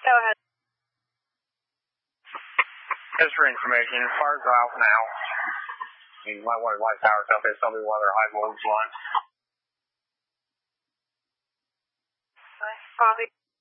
Go ahead. Just for information, fires are out now. You might want to light power stuff. It's something while they're high voltage lines. Copy.